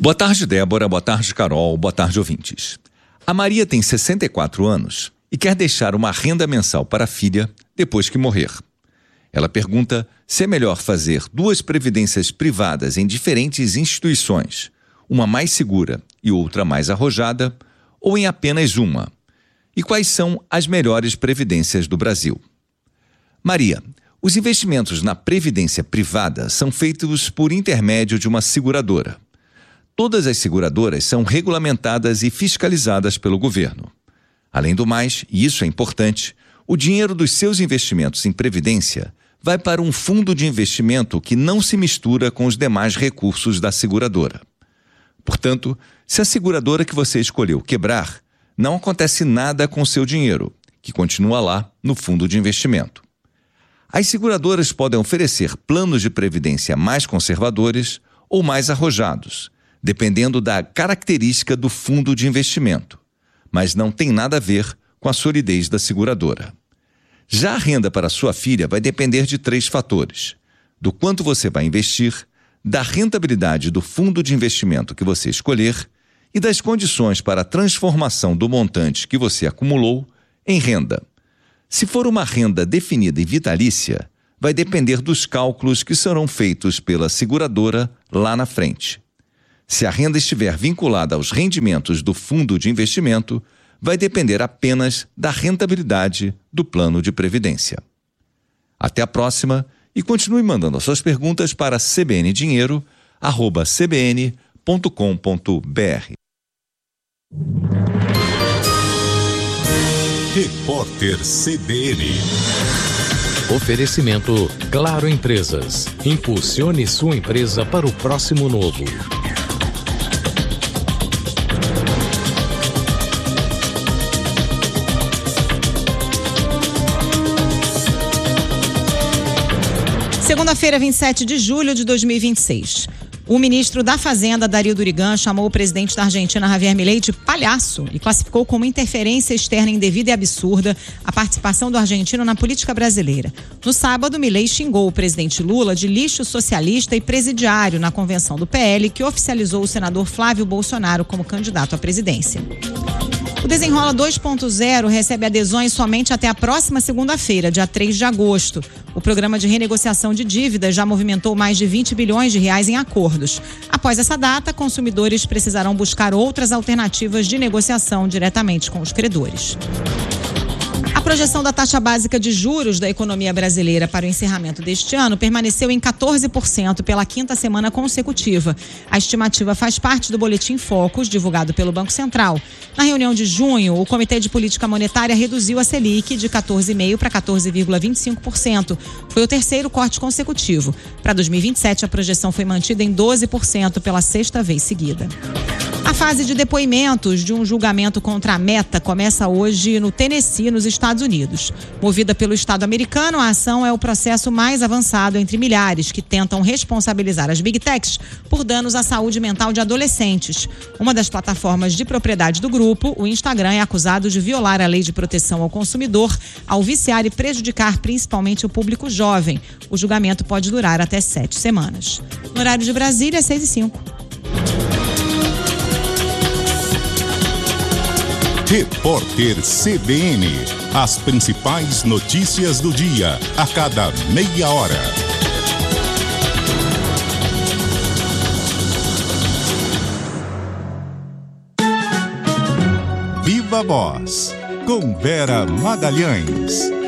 Boa tarde, Débora. Boa tarde, Carol. Boa tarde, ouvintes. A Maria tem 64 anos e quer deixar uma renda mensal para a filha depois que morrer. Ela pergunta se é melhor fazer 2 previdências privadas em diferentes instituições, uma mais segura e outra mais arrojada, ou em apenas uma. E quais são as melhores previdências do Brasil? Maria, os investimentos na previdência privada são feitos por intermédio de uma seguradora. Todas as seguradoras são regulamentadas e fiscalizadas pelo governo. Além do mais, e isso é importante, o dinheiro dos seus investimentos em previdência vai para um fundo de investimento que não se mistura com os demais recursos da seguradora. Portanto, se a seguradora que você escolheu quebrar, não acontece nada com o seu dinheiro, que continua lá no fundo de investimento. As seguradoras podem oferecer planos de previdência mais conservadores ou mais arrojados, dependendo da característica do fundo de investimento, mas não tem nada a ver com a solidez da seguradora. Já a renda para sua filha vai depender de 3 fatores: do quanto você vai investir, da rentabilidade do fundo de investimento que você escolher e das condições para a transformação do montante que você acumulou em renda. Se for uma renda definida e vitalícia, vai depender dos cálculos que serão feitos pela seguradora lá na frente. Se a renda estiver vinculada aos rendimentos do fundo de investimento, vai depender apenas da rentabilidade do plano de previdência. Até a próxima e continue mandando as suas perguntas para cbndinheiro@cbn.com.br. Repórter CBN. Oferecimento Claro Empresas. Impulsione sua empresa para o próximo novo. Segunda-feira, 27 de julho de 2026. O ministro da Fazenda, Dario Durigan, chamou o presidente da Argentina, Javier Milei, de palhaço e classificou como interferência externa indevida e absurda a participação do argentino na política brasileira. No sábado, Milei xingou o presidente Lula de lixo socialista e presidiário na convenção do PL, que oficializou o senador Flávio Bolsonaro como candidato à presidência. O Desenrola 2.0 recebe adesões somente até a próxima segunda-feira, dia 3 de agosto. O programa de renegociação de dívidas já movimentou mais de 20 bilhões de reais em acordos. Após essa data, consumidores precisarão buscar outras alternativas de negociação diretamente com os credores. A projeção da taxa básica de juros da economia brasileira para o encerramento deste ano permaneceu em 14% pela 5ª semana consecutiva. A estimativa faz parte do Boletim Focus, divulgado pelo Banco Central. Na reunião de junho, o Comitê de Política Monetária reduziu a Selic de 14,5% para 14,25%. Foi o 3º corte consecutivo. Para 2027, a projeção foi mantida em 12% pela 6ª vez seguida. A fase de depoimentos de um julgamento contra a Meta começa hoje no Tennessee, nos Estados Unidos. Movida pelo Estado americano, a ação é o processo mais avançado entre milhares que tentam responsabilizar as Big Techs por danos à saúde mental de adolescentes. Uma das plataformas de propriedade do grupo, o Instagram, é acusado de violar a lei de proteção ao consumidor ao viciar e prejudicar principalmente o público jovem. O julgamento pode durar até 7 semanas. No horário de Brasília, 6h05. Repórter CBN. As principais notícias do dia, a cada meia hora. Viva Voz, com Vera Magalhães.